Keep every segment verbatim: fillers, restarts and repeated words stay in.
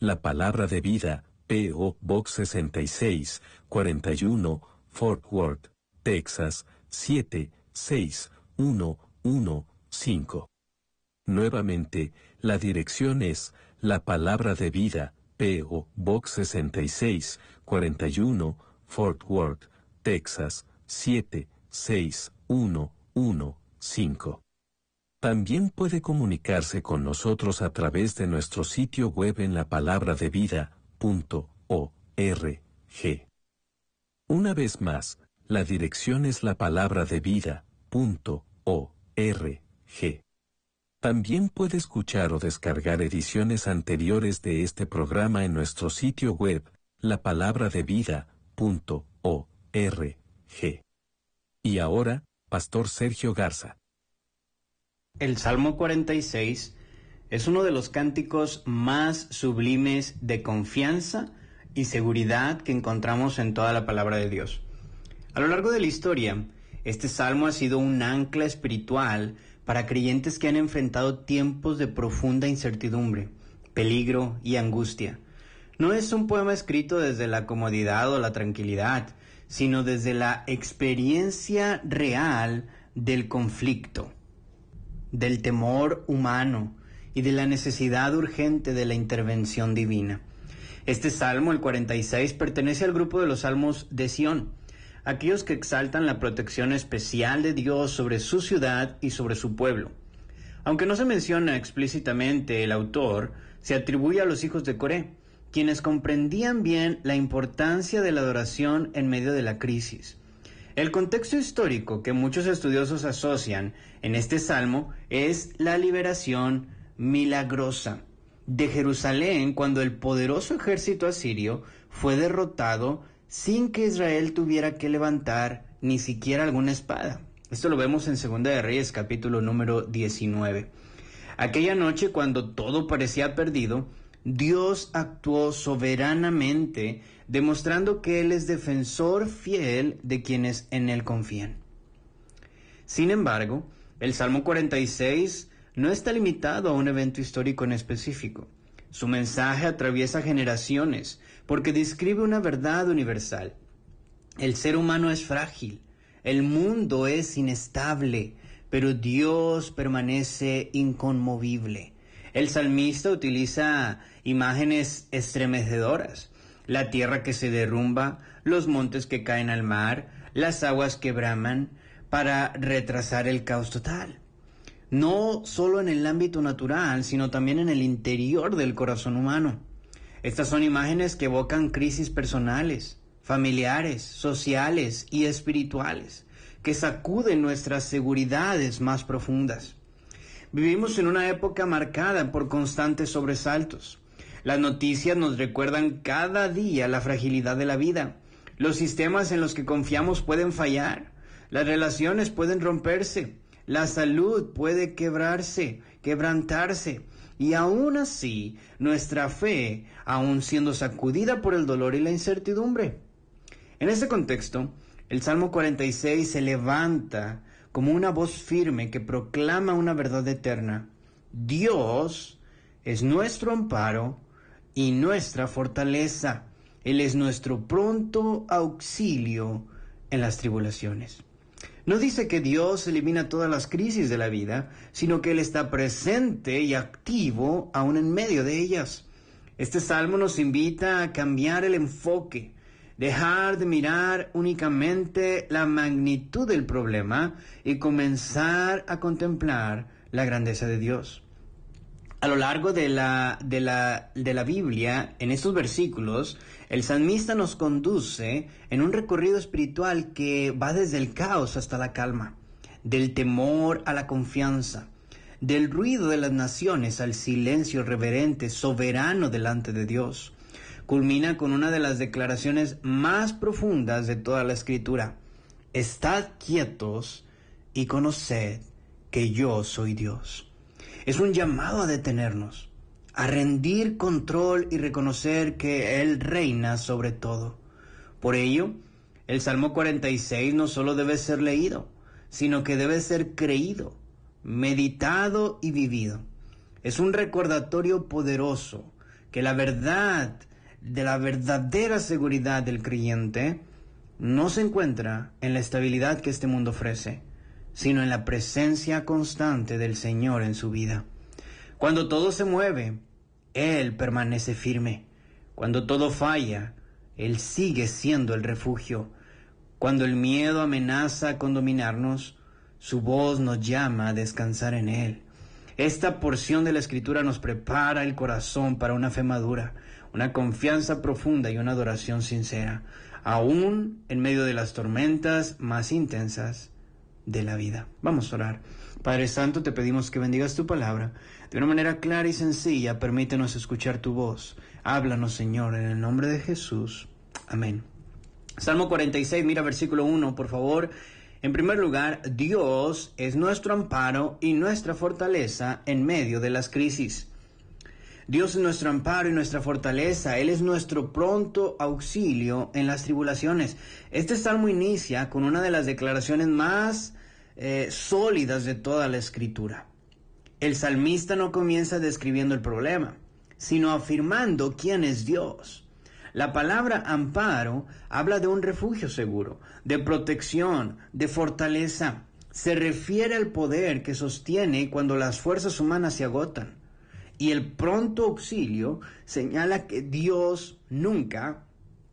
La Palabra de Vida, P O Box sesenta y seis, cuarenta y uno, Fort Worth, Texas, siete seis uno uno cinco. Nuevamente, la dirección es La Palabra de Vida, P O Box sesenta y seis, cuarenta y uno, Fort Worth, Texas, siete seis uno uno cinco. También puede comunicarse con nosotros a través de nuestro sitio web en lapalabradevida punto org. Una vez más, la dirección es lapalabradevida punto org. También puede escuchar o descargar ediciones anteriores de este programa en nuestro sitio web, lapalabradevida punto org. Y ahora, Pastor Sergio Garza. El Salmo cuarenta y seis es uno de los cánticos más sublimes de confianza y seguridad que encontramos en toda la palabra de Dios. A lo largo de la historia, este salmo ha sido un ancla espiritual para creyentes que han enfrentado tiempos de profunda incertidumbre, peligro y angustia. No es un poema escrito desde la comodidad o la tranquilidad, sino desde la experiencia real del conflicto, del temor humano y de la necesidad urgente de la intervención divina. Este salmo, el cuarenta y seis, pertenece al grupo de los salmos de Sión, aquellos que exaltan la protección especial de Dios sobre su ciudad y sobre su pueblo. Aunque no se menciona explícitamente el autor, se atribuye a los hijos de Coré, quienes comprendían bien la importancia de la adoración en medio de la crisis. El contexto histórico que muchos estudiosos asocian en este salmo es la liberación milagrosa de Jerusalén cuando el poderoso ejército asirio fue derrotado sin que Israel tuviera que levantar ni siquiera alguna espada. Esto lo vemos en Segunda de Reyes, capítulo número diecinueve. Aquella noche, cuando todo parecía perdido, Dios actuó soberanamente, demostrando que Él es defensor fiel de quienes en Él confían. Sin embargo, el Salmo cuarenta y seis no está limitado a un evento histórico en específico. Su mensaje atraviesa generaciones, porque describe una verdad universal. El ser humano es frágil, el mundo es inestable, pero Dios permanece inconmovible. El salmista utiliza imágenes estremecedoras: la tierra que se derrumba, los montes que caen al mar, las aguas que braman, para retrasar el caos total. No solo en el ámbito natural, sino también en el interior del corazón humano. Estas son imágenes que evocan crisis personales, familiares, sociales y espirituales, que sacuden nuestras seguridades más profundas. Vivimos en una época marcada por constantes sobresaltos. Las noticias nos recuerdan cada día la fragilidad de la vida. Los sistemas en los que confiamos pueden fallar. Las relaciones pueden romperse. La salud puede quebrarse, quebrantarse. Y aún así, nuestra fe, aún siendo sacudida por el dolor y la incertidumbre. En este contexto, el Salmo cuarenta y seis se levanta como una voz firme que proclama una verdad eterna. Dios es nuestro amparo y nuestra fortaleza. Él es nuestro pronto auxilio en las tribulaciones. No dice que Dios elimina todas las crisis de la vida, sino que Él está presente y activo aún en medio de ellas. Este salmo nos invita a cambiar el enfoque, dejar de mirar únicamente la magnitud del problema y comenzar a contemplar la grandeza de Dios. A lo largo de la, de la, de la Biblia, en estos versículos, el salmista nos conduce en un recorrido espiritual que va desde el caos hasta la calma, del temor a la confianza, del ruido de las naciones al silencio reverente, soberano delante de Dios. Culmina con una de las declaraciones más profundas de toda la Escritura: estad quietos y conoced que yo soy Dios. Es un llamado a detenernos, a rendir control y reconocer que Él reina sobre todo. Por ello, el Salmo cuarenta y seis no solo debe ser leído, sino que debe ser creído, meditado y vivido. Es un recordatorio poderoso que la verdad, de la verdadera seguridad del creyente, no se encuentra en la estabilidad que este mundo ofrece, sino en la presencia constante del Señor en su vida. Cuando todo se mueve, Él permanece firme. Cuando todo falla, Él sigue siendo el refugio. Cuando el miedo amenaza con dominarnos, su voz nos llama a descansar en Él. Esta porción de la Escritura nos prepara el corazón para una fe madura, una confianza profunda y una adoración sincera, aún en medio de las tormentas más intensas de la vida. Vamos a orar. Padre Santo, te pedimos que bendigas tu palabra de una manera clara y sencilla. Permítenos escuchar tu voz. Háblanos, Señor, en el nombre de Jesús. Amén. Salmo cuarenta y seis, mira versículo uno, por favor. En primer lugar, Dios es nuestro amparo y nuestra fortaleza en medio de las crisis. Dios es nuestro amparo y nuestra fortaleza. Él es nuestro pronto auxilio en las tribulaciones. Este salmo inicia con una de las declaraciones más eh, sólidas de toda la Escritura. El salmista no comienza describiendo el problema, sino afirmando quién es Dios. La palabra amparo habla de un refugio seguro, de protección, de fortaleza. Se refiere al poder que sostiene cuando las fuerzas humanas se agotan. Y el pronto auxilio señala que Dios nunca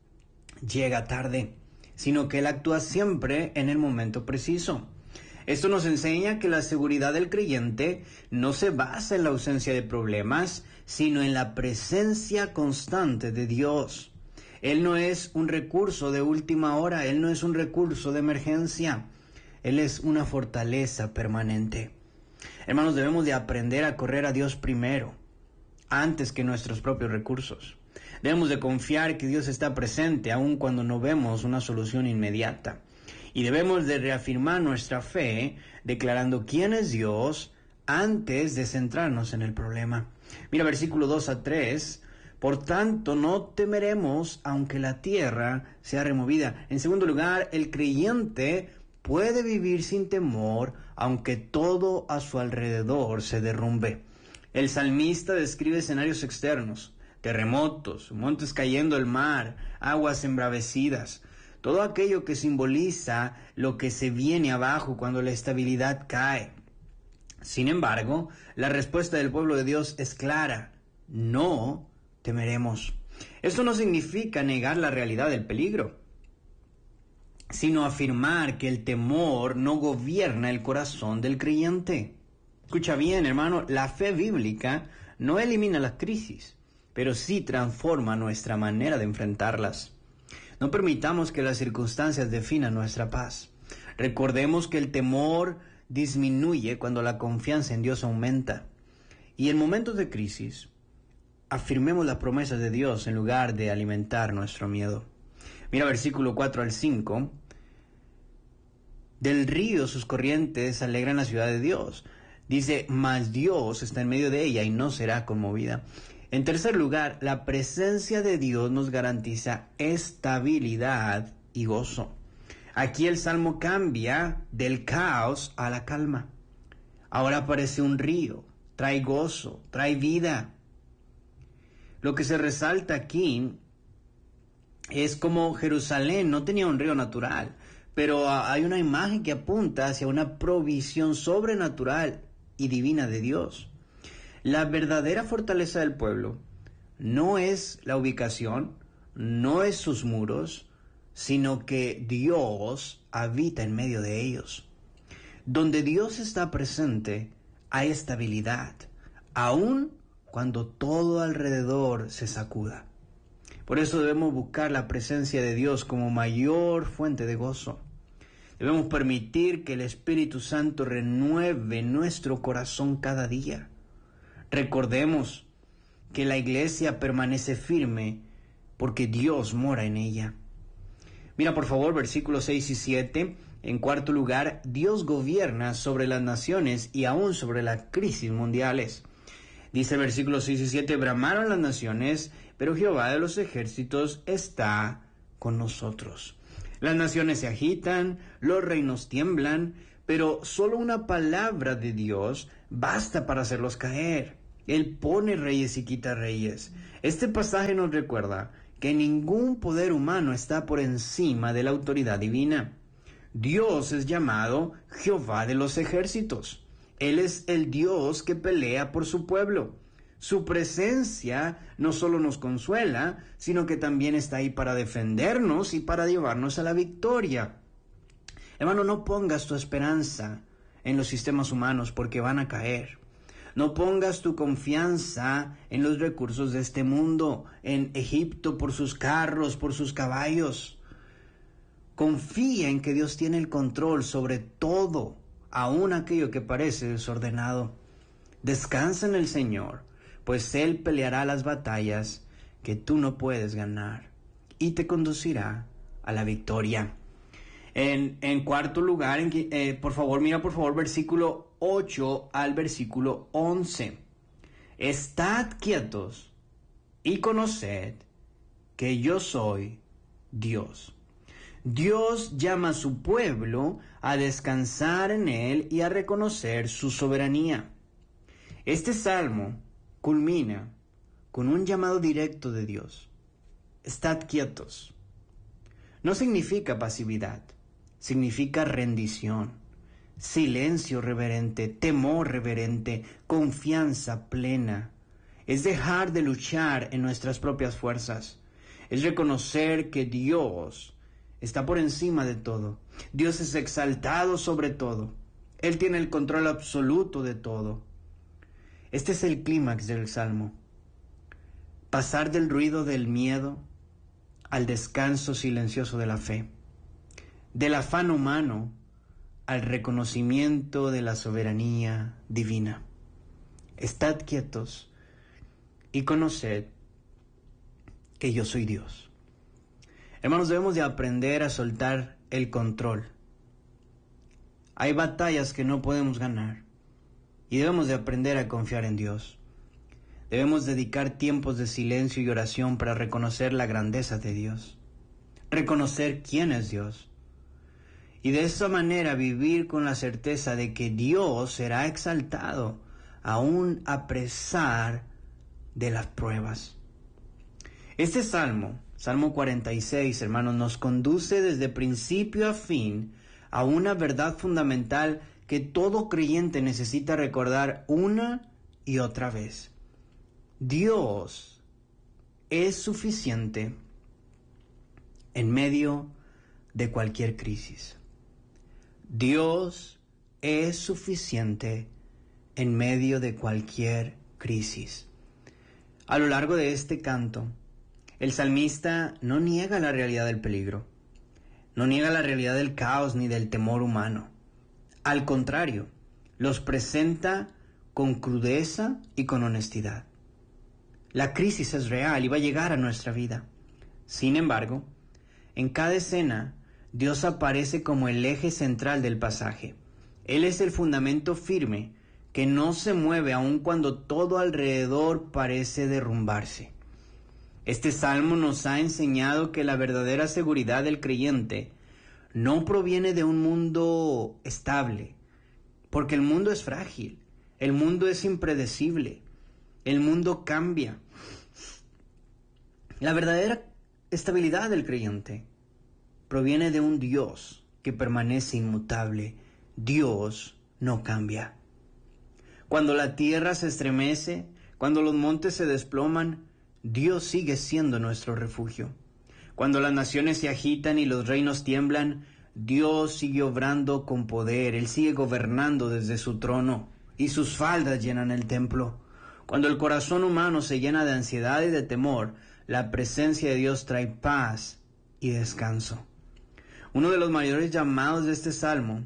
llega tarde, sino que Él actúa siempre en el momento preciso. Esto nos enseña que la seguridad del creyente no se basa en la ausencia de problemas, sino en la presencia constante de Dios. Él no es un recurso de última hora, Él no es un recurso de emergencia, Él es una fortaleza permanente. Hermanos, debemos de aprender a correr a Dios primero, antes que nuestros propios recursos. Debemos de confiar que Dios está presente aun cuando no vemos una solución inmediata. Y debemos de reafirmar nuestra fe declarando quién es Dios antes de centrarnos en el problema. Mira versículo dos a tres. Por tanto, no temeremos aunque la tierra sea removida. En segundo lugar, el creyente puede vivir sin temor aunque todo a su alrededor se derrumbe. El salmista describe escenarios externos, terremotos, montes cayendo al mar, aguas embravecidas, todo aquello que simboliza lo que se viene abajo cuando la estabilidad cae. Sin embargo, la respuesta del pueblo de Dios es clara: no temeremos. Esto no significa negar la realidad del peligro, sino afirmar que el temor no gobierna el corazón del creyente. Escucha bien, hermano, la fe bíblica no elimina las crisis, pero sí transforma nuestra manera de enfrentarlas. No permitamos que las circunstancias definan nuestra paz. Recordemos que el temor disminuye cuando la confianza en Dios aumenta. Y en momentos de crisis, afirmemos las promesas de Dios en lugar de alimentar nuestro miedo. Mira versículo cuatro al cinco. Del río sus corrientes alegran la ciudad de Dios. Dice, mas Dios está en medio de ella y no será conmovida. En tercer lugar, la presencia de Dios nos garantiza estabilidad y gozo. Aquí el salmo cambia del caos a la calma. Ahora aparece un río, trae gozo, trae vida. Lo que se resalta aquí es como Jerusalén no tenía un río natural, pero hay una imagen que apunta hacia una provisión sobrenatural y divina de Dios. La verdadera fortaleza del pueblo no es la ubicación, no es sus muros, sino que Dios habita en medio de ellos. Donde Dios está presente, hay estabilidad, aun cuando todo alrededor se sacuda. Por eso debemos buscar la presencia de Dios como mayor fuente de gozo. Debemos permitir que el Espíritu Santo renueve nuestro corazón cada día. Recordemos que la iglesia permanece firme porque Dios mora en ella. Mira por favor versículos seis y siete. En cuarto lugar, Dios gobierna sobre las naciones y aún sobre las crisis mundiales. Dice versículos seis y siete, bramaron las naciones, pero Jehová de los ejércitos está con nosotros. Las naciones se agitan, los reinos tiemblan, pero solo una palabra de Dios basta para hacerlos caer. Él pone reyes y quita reyes. Este pasaje nos recuerda que ningún poder humano está por encima de la autoridad divina. Dios es llamado Jehová de los ejércitos. Él es el Dios que pelea por su pueblo. Su presencia no solo nos consuela, sino que también está ahí para defendernos y para llevarnos a la victoria. Hermano, no pongas tu esperanza en los sistemas humanos porque van a caer. No pongas tu confianza en los recursos de este mundo, en Egipto por sus carros, por sus caballos. Confía en que Dios tiene el control sobre todo, aun aquello que parece desordenado. Descansa en el Señor, pues Él peleará las batallas que tú no puedes ganar y te conducirá a la victoria. En, en cuarto lugar, en, eh, por favor, mira por favor versículo ocho al versículo once. Estad quietos y conoced que yo soy Dios. Dios llama a su pueblo a descansar en Él y a reconocer su soberanía. Este salmo culmina con un llamado directo de Dios. Estad quietos. No significa pasividad, significa rendición, silencio reverente, temor reverente, confianza plena. Es dejar de luchar en nuestras propias fuerzas. Es reconocer que Dios está por encima de todo. Dios es exaltado sobre todo. Él tiene el control absoluto de todo. Este es el clímax del Salmo. Pasar del ruido del miedo al descanso silencioso de la fe. Del afán humano al reconocimiento de la soberanía divina. Estad quietos y conoced que yo soy Dios. Hermanos, debemos de aprender a soltar el control. Hay batallas que no podemos ganar y debemos de aprender a confiar en Dios. Debemos dedicar tiempos de silencio y oración para reconocer la grandeza de Dios, reconocer quién es Dios y de esa manera vivir con la certeza de que Dios será exaltado aún a pesar de las pruebas. Este salmo, Salmo cuarenta y seis, hermanos, nos conduce desde principio a fin a una verdad fundamental que todo creyente necesita recordar una y otra vez. Dios es suficiente en medio de cualquier crisis. Dios es suficiente en medio de cualquier crisis. A lo largo de este canto, el salmista no niega la realidad del peligro, no niega la realidad del caos ni del temor humano. Al contrario, los presenta con crudeza y con honestidad. La crisis es real y va a llegar a nuestra vida. Sin embargo, en cada escena, Dios aparece como el eje central del pasaje. Él es el fundamento firme que no se mueve aun cuando todo alrededor parece derrumbarse. Este salmo nos ha enseñado que la verdadera seguridad del creyente no proviene de un mundo estable, porque el mundo es frágil, el mundo es impredecible, el mundo cambia. La verdadera estabilidad del creyente proviene de un Dios que permanece inmutable. Dios no cambia. Cuando la tierra se estremece, cuando los montes se desploman, Dios sigue siendo nuestro refugio. Cuando las naciones se agitan y los reinos tiemblan, Dios sigue obrando con poder. Él sigue gobernando desde su trono y sus faldas llenan el templo. Cuando el corazón humano se llena de ansiedad y de temor, la presencia de Dios trae paz y descanso. Uno de los mayores llamados de este salmo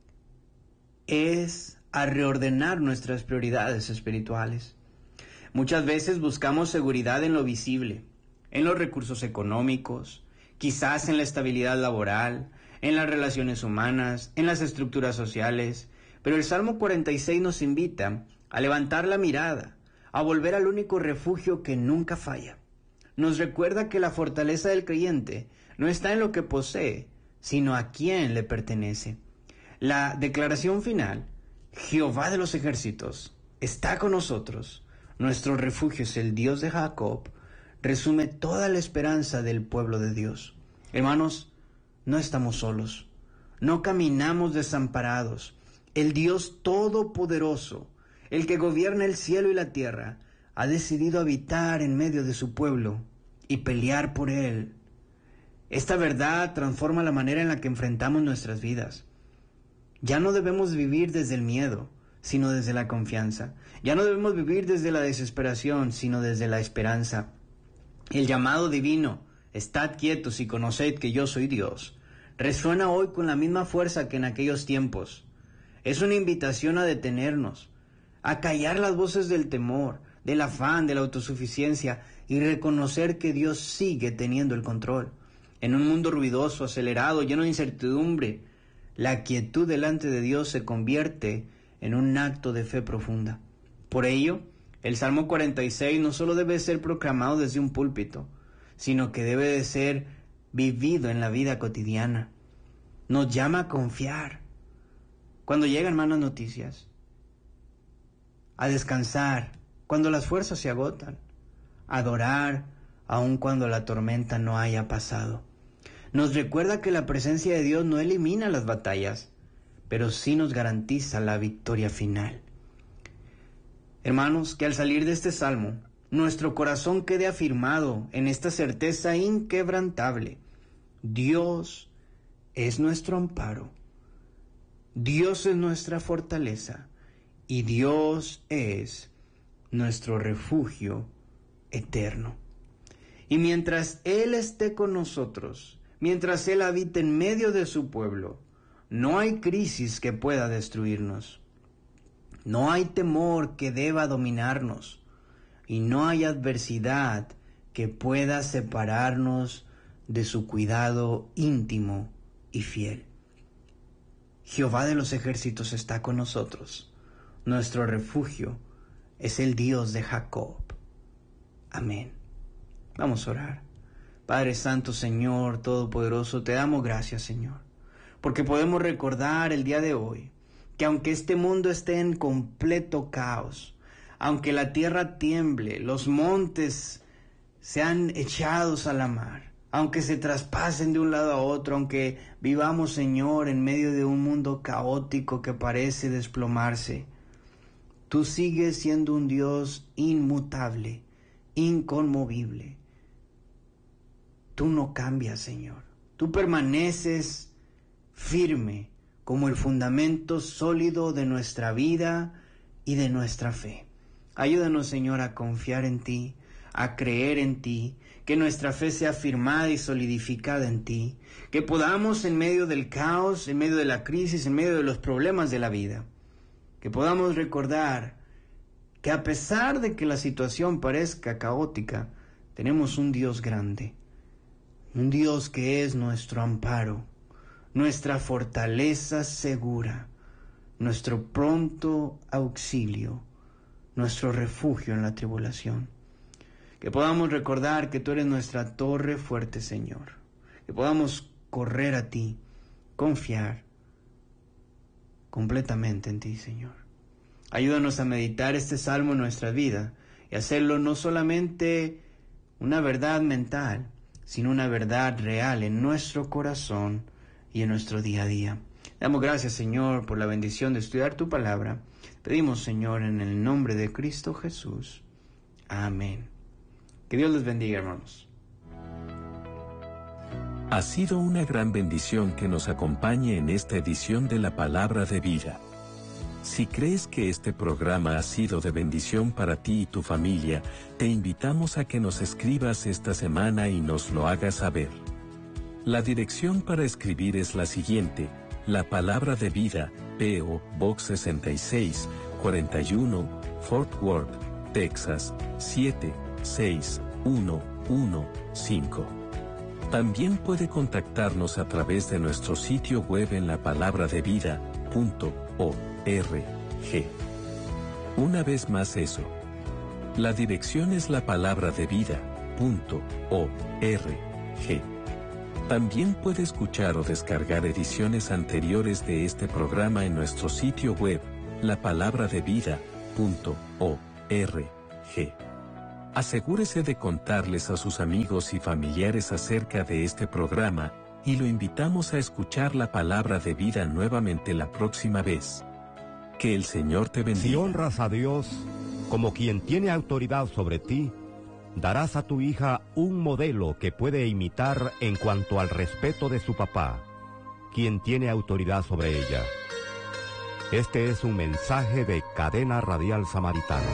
es a reordenar nuestras prioridades espirituales. Muchas veces buscamos seguridad en lo visible, en los recursos económicos, quizás en la estabilidad laboral, en las relaciones humanas, en las estructuras sociales, pero el Salmo cuarenta y seis nos invita a levantar la mirada, a volver al único refugio que nunca falla. Nos recuerda que la fortaleza del creyente no está en lo que posee, sino a quién le pertenece. La declaración final, Jehová de los ejércitos, está con nosotros, nuestro refugio es el Dios de Jacob, resume toda la esperanza del pueblo de Dios. Hermanos, no estamos solos, no caminamos desamparados. El Dios Todopoderoso, el que gobierna el cielo y la tierra, ha decidido habitar en medio de su pueblo y pelear por él. Esta verdad transforma la manera en la que enfrentamos nuestras vidas. Ya no debemos vivir desde el miedo, sino desde la confianza. Ya no debemos vivir desde la desesperación, sino desde la esperanza. El llamado divino, estad quietos y conoced que yo soy Dios, resuena hoy con la misma fuerza que en aquellos tiempos. Es una invitación a detenernos, a callar las voces del temor, del afán, de la autosuficiencia y reconocer que Dios sigue teniendo el control. En un mundo ruidoso, acelerado, lleno de incertidumbre, la quietud delante de Dios se convierte en un acto de fe profunda. Por ello, el Salmo cuarenta y seis no solo debe ser proclamado desde un púlpito, sino que debe de ser vivido en la vida cotidiana. Nos llama a confiar cuando llegan malas noticias, a descansar cuando las fuerzas se agotan, a adorar aun cuando la tormenta no haya pasado. Nos recuerda que la presencia de Dios no elimina las batallas, pero sí nos garantiza la victoria final. Hermanos, que al salir de este salmo, nuestro corazón quede afirmado en esta certeza inquebrantable. Dios es nuestro amparo, Dios es nuestra fortaleza y Dios es nuestro refugio eterno. Y mientras Él esté con nosotros, mientras Él habite en medio de su pueblo, no hay crisis que pueda destruirnos. No hay temor que deba dominarnos. Y no hay adversidad que pueda separarnos de su cuidado íntimo y fiel. Jehová de los ejércitos está con nosotros. Nuestro refugio es el Dios de Jacob. Amén. Vamos a orar. Padre Santo, Señor Todopoderoso, te damos gracias, Señor, porque podemos recordar el día de hoy que aunque este mundo esté en completo caos, aunque la tierra tiemble, los montes sean echados a la mar, aunque se traspasen de un lado a otro, aunque vivamos, Señor, en medio de un mundo caótico que parece desplomarse, tú sigues siendo un Dios inmutable, inconmovible. Tú no cambias, Señor. Tú permaneces firme como el fundamento sólido de nuestra vida y de nuestra fe. Ayúdanos, Señor, a confiar en ti, a creer en ti, que nuestra fe sea firmada y solidificada en ti, que podamos en medio del caos, en medio de la crisis, en medio de los problemas de la vida, que podamos recordar que a pesar de que la situación parezca caótica, tenemos un Dios grande, un Dios que es nuestro amparo, nuestra fortaleza segura, nuestro pronto auxilio, nuestro refugio en la tribulación. Que podamos recordar que tú eres nuestra torre fuerte, Señor. Que podamos correr a ti, confiar completamente en ti, Señor. Ayúdanos a meditar este salmo en nuestra vida y hacerlo no solamente una verdad mental, sino una verdad real en nuestro corazón y en nuestro día a día. Damos gracias, Señor, por la bendición de estudiar tu palabra. Pedimos, Señor, en el nombre de Cristo Jesús. Amén. Que Dios les bendiga, hermanos. Ha sido una gran bendición que nos acompañe en esta edición de la Palabra de Vida. Si crees que este programa ha sido de bendición para ti y tu familia, te invitamos a que nos escribas esta semana y nos lo hagas saber. La dirección para escribir es la siguiente: La Palabra de Vida, P O Box sesenta y seis, cuarenta y uno, Fort Worth, Texas, siete seis uno uno cinco. También puede contactarnos a través de nuestro sitio web en la palabra de vida punto org. Una vez más eso. La dirección es la palabra de vida punto org. También puede escuchar o descargar ediciones anteriores de este programa en nuestro sitio web, la palabra de vida punto org. Asegúrese de contarles a sus amigos y familiares acerca de este programa, y lo invitamos a escuchar la palabra de vida nuevamente la próxima vez. Que el Señor te bendiga. Si honras a Dios como quien tiene autoridad sobre ti, darás a tu hija un modelo que puede imitar en cuanto al respeto de su papá, quien tiene autoridad sobre ella. Este es un mensaje de Cadena Radial Samaritana.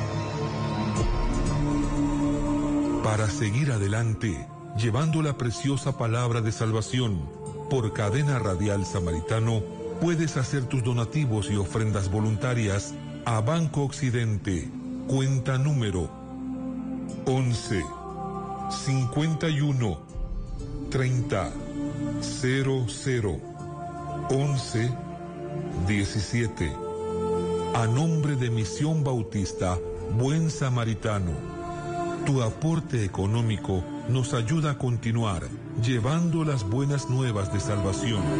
Para seguir adelante, llevando la preciosa palabra de salvación, por Cadena Radial Samaritano, puedes hacer tus donativos y ofrendas voluntarias a Banco Occidente, cuenta número once, cincuenta y uno, treinta, cero cero, once, diecisiete. A nombre de Misión Bautista Buen Samaritano, tu aporte económico nos ayuda a continuar llevando las buenas nuevas de salvación.